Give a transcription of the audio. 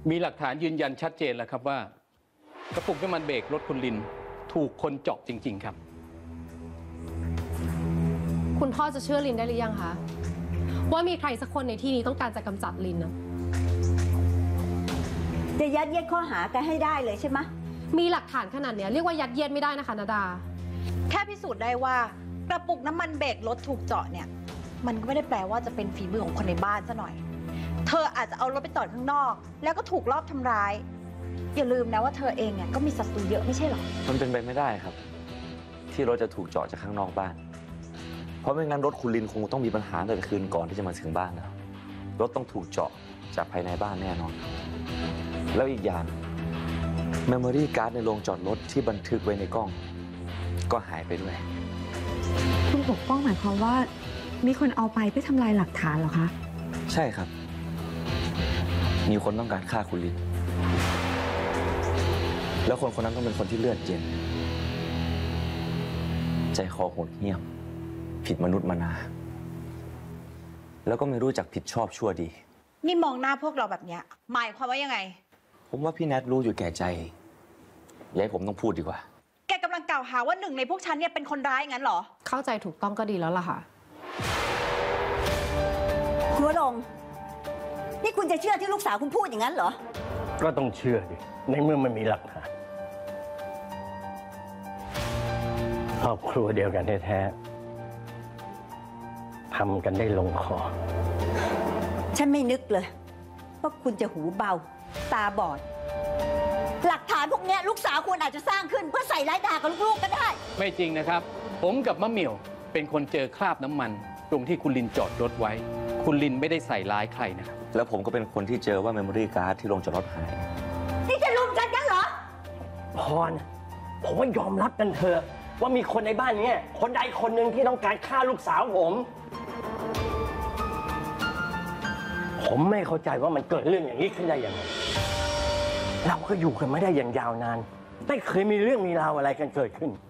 มีหลักฐานยืนยันชัดเจนแล้วครับว่ากระปุกน้ำมันเบรกรถคุณลินถูกคนเจาะจริงๆครับคุณพ่อจะเชื่อลินได้หรือยังคะว่ามีใครสักคนในที่นี้ต้องการจะกำจัดลินนะจะยัดเยียดข้อหากันให้ได้เลยใช่ไหมมีหลักฐานขนาดนี้เรียกว่ายัดเยียดไม่ได้นะคะนาดาแค่พิสูจน์ได้ว่ากระปุกน้ำมันเบรกรถถูกเจาะเนี่ยมันก็ไม่ได้แปลว่าจะเป็นฝีมือของคนในบ้านซะหน่อยเธออาจจะเอารถไปจอดข้างนอกแล้วก็ถูกลอบทำร้ายอย่าลืมนะว่าเธอเองเนี่ยก็มีศัตรูเยอะไม่ใช่หรอมันเป็นไปไม่ได้ครับที่รถจะถูกเจาะจากข้างนอกบ้านเพราะไม่งั้นรถคุณลินคงต้องมีปัญหาตั้งแต่คืนก่อนที่จะมาถึงบ้านแล้วรถต้องถูกเจาะจากภายในบ้านแน่นอนแล้วอีกอย่างเมมโมรี่การ์ดในโรงจอดรถที่บันทึกไว้ในกล้องก็หายไปด้วยคุณปกป้องหมายความว่ามีคนเอาไปเพื่อทำลายหลักฐานเหรอคะใช่ครับมีคนต้องการฆ่าคุณลินแล้วคนนั้นต้องเป็นคนที่เลือดเย็นใจคอโหดเหี้ยมผิดมนุษย์มานาแล้วก็ไม่รู้จักผิดชอบชั่วดีนี่มองหน้าพวกเราแบบเนี้ยหมายความว่ายังไงผมว่าพี่แนทรู้อยู่แก่ใจอย่าให้ผมต้องพูดดีกว่าแกกำลังกล่าวหาว่าหนึ่งในพวกฉันเนี่ยเป็นคนร้ายงั้นเหรอเข้าใจถูกต้องก็ดีแล้วล่ะค่ะคุณวรงค์นี่คุณจะเชื่อที่ลูกสาวคุณพูดอย่างนั้นเหรอก็ต้องเชื่อดิในเมื่อมันมีหลักฐานครอบครัวเดียวกันแท้ๆทำกันได้ลงคอฉันไม่นึกเลยว่าคุณจะหูเบาตาบอดหลักฐานพวกนี้ลูกสาวคุณอาจจะสร้างขึ้นเพื่อใส่ร้ายด่ากับลูกๆก็ได้ไม่จริงนะครับผมกับมะเหมี่ยวเป็นคนเจอคราบน้ำมันตรงที่คุณลินจอดรถไว้คุณลินไม่ได้ใส่ร้ายใครนะครับแล้วผมก็เป็นคนที่เจอว่าเมมโมรี่การ์ดที่โรงจอดรถหายนี่จะรุมกันกันเหรอพรผมว่ายอมรับกันเถอะว่ามีคนในบ้านนี้คนใดคนหนึ่งที่ต้องการฆ่าลูกสาวผมไม่เข้าใจว่ามันเกิดเรื่องอย่างนี้ขึ้นได้ยังไงเราก็อยู่กันไม่ได้อย่างยาวนานไม่เคยมีเรื่องมีราวอะไรกันเกิดขึ้น